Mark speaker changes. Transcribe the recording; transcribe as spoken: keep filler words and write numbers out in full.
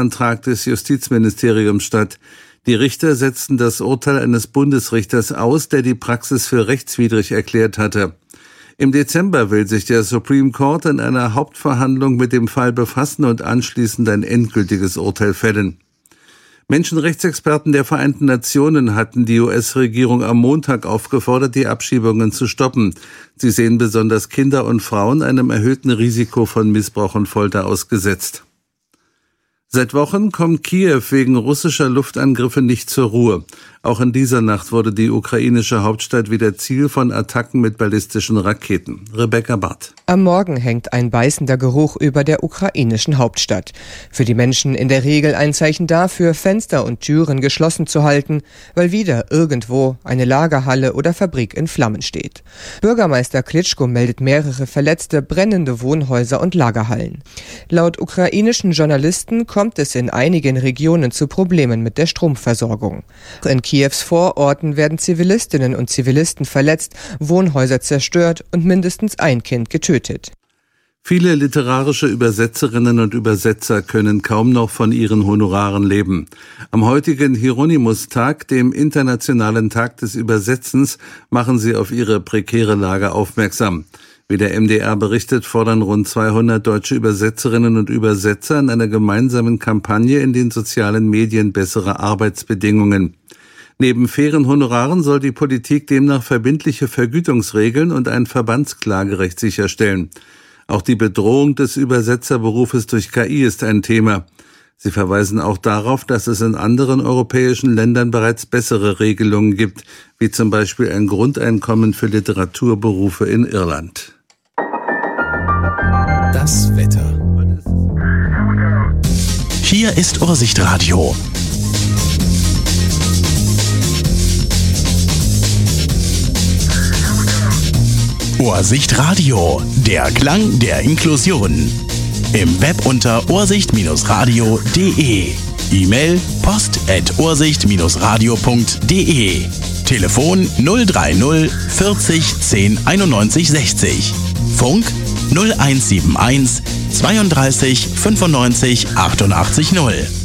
Speaker 1: Antrag des Justizministeriums statt. Die Richter setzten das Urteil eines Bundesrichters aus, der die Praxis für rechtswidrig erklärt hatte. Im Dezember will sich der Supreme Court in einer Hauptverhandlung mit dem Fall befassen und anschließend ein endgültiges Urteil fällen. Menschenrechtsexperten der Vereinten Nationen hatten die U S-Regierung am Montag aufgefordert, die Abschiebungen zu stoppen. Sie sehen besonders Kinder und Frauen einem erhöhten Risiko von Missbrauch und Folter ausgesetzt. Seit Wochen kommt Kiew wegen russischer Luftangriffe nicht zur Ruhe. Auch in dieser Nacht wurde die ukrainische Hauptstadt wieder Ziel von Attacken mit ballistischen Raketen. Rebecca Barth.
Speaker 2: Am Morgen hängt ein beißender Geruch über der ukrainischen Hauptstadt. Für die Menschen in der Regel ein Zeichen dafür, Fenster und Türen geschlossen zu halten, weil wieder irgendwo eine Lagerhalle oder Fabrik in Flammen steht. Bürgermeister Klitschko meldet mehrere Verletzte, brennende Wohnhäuser und Lagerhallen. Laut ukrainischen Journalisten kommt es in einigen Regionen zu Problemen mit der Stromversorgung. In Kiews Vororten werden Zivilistinnen und Zivilisten verletzt, Wohnhäuser zerstört und mindestens ein Kind getötet.
Speaker 1: Viele literarische Übersetzerinnen und Übersetzer können kaum noch von ihren Honoraren leben. Am heutigen Hieronymus-Tag, dem Internationalen Tag des Übersetzens, machen sie auf ihre prekäre Lage aufmerksam. Wie der M D R berichtet, fordern rund zweihundert deutsche Übersetzerinnen und Übersetzer in einer gemeinsamen Kampagne in den sozialen Medien bessere Arbeitsbedingungen. Neben fairen Honoraren soll die Politik demnach verbindliche Vergütungsregeln und ein Verbandsklagerecht sicherstellen. Auch die Bedrohung des Übersetzerberufes durch K I ist ein Thema. Sie verweisen auch darauf, dass es in anderen europäischen Ländern bereits bessere Regelungen gibt, wie zum Beispiel ein Grundeinkommen für Literaturberufe in Irland.
Speaker 3: Das Wetter. Hier ist Ursicht Radio. Ursicht Radio, der Klang der Inklusion. Im Web unter ursicht radio punkt de. E-Mail post at ursicht radio punkt de. Telefon null drei null vierzig zehn einundneunzig sechzig. Funk null eins sieben eins zweiunddreißig fünfundneunzig achtundachtzig null.